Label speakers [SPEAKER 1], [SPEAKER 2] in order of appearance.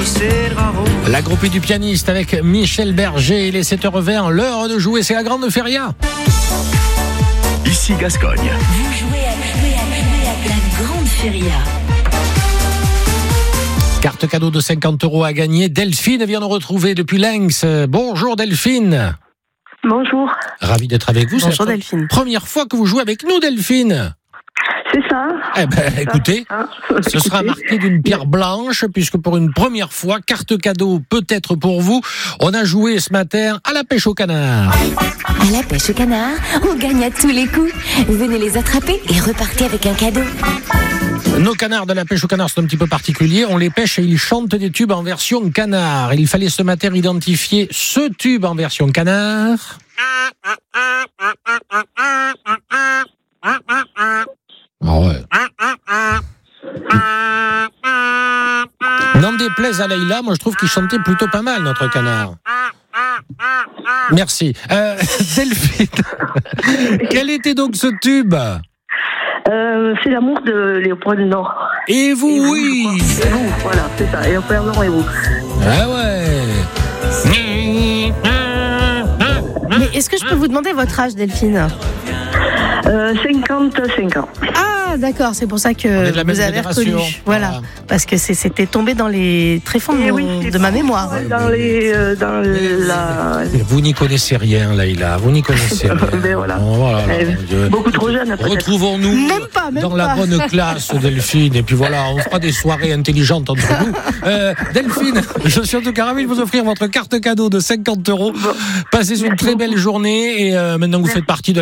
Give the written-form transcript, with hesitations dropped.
[SPEAKER 1] La groupie du pianiste avec Michel Berger, il est 7h20, l'heure de jouer, c'est la grande feria.
[SPEAKER 2] Ici Gascogne.
[SPEAKER 3] Vous jouez à la grande feria.
[SPEAKER 1] Carte cadeau de 50 € à gagner. Delphine vient nous retrouver depuis Lens. Bonjour Delphine.
[SPEAKER 4] Bonjour.
[SPEAKER 1] Ravi d'être avec vous.
[SPEAKER 4] Bonjour
[SPEAKER 1] c'est la
[SPEAKER 4] Delphine.
[SPEAKER 1] Première fois que vous jouez avec nous Delphine.
[SPEAKER 4] C'est ça.
[SPEAKER 1] Eh ben, écoutez, ce sera marqué d'une pierre blanche, puisque pour une première fois, carte cadeau peut-être pour vous. On a joué ce matin à la pêche au canard.
[SPEAKER 3] À la pêche au canard, on gagne à tous les coups. Venez les attraper et repartez avec un cadeau.
[SPEAKER 1] Nos canards de la pêche au canard sont un petit peu particuliers. On les pêche et ils chantent des tubes en version canard. Il fallait ce matin identifier ce tube en version canard. Ah ouais. N'en déplaise à Leïla, moi je trouve qu'il chantait plutôt pas mal, notre canard. Merci. Delphine, quel était donc ce tube ?
[SPEAKER 4] C'est l'amour de Léopold Nord.
[SPEAKER 1] Et vous,
[SPEAKER 4] Et vous,
[SPEAKER 1] oui.
[SPEAKER 4] Et vous, voilà, c'est ça. Et Léopold Nord et vous.
[SPEAKER 1] Ah ouais.
[SPEAKER 5] Mais est-ce que je peux vous demander votre âge, Delphine ?
[SPEAKER 4] 55 ans.
[SPEAKER 5] Ah, d'accord, c'est pour ça
[SPEAKER 1] On est
[SPEAKER 5] que
[SPEAKER 1] de la même
[SPEAKER 5] vous avez
[SPEAKER 1] génération.
[SPEAKER 5] reconnu. Voilà, parce que c'était tombé dans les tréfonds
[SPEAKER 4] Et oui, c'est
[SPEAKER 5] de ma mémoire.
[SPEAKER 4] Dans la...
[SPEAKER 1] Vous n'y connaissez rien, Leïla. Vous n'y connaissez rien.
[SPEAKER 4] Ben voilà.
[SPEAKER 1] Oh, voilà, mon Dieu.
[SPEAKER 4] Beaucoup trop jeune, peut-être.
[SPEAKER 1] Retrouvons-nous
[SPEAKER 5] Même pas.
[SPEAKER 1] dans la bonne classe, Delphine. Et puis voilà, on fera des soirées intelligentes entre nous. Delphine, je suis en tout cas ravi de vous offrir votre carte cadeau de 50 €. Passez une très belle journée. Et maintenant que vous faites partie de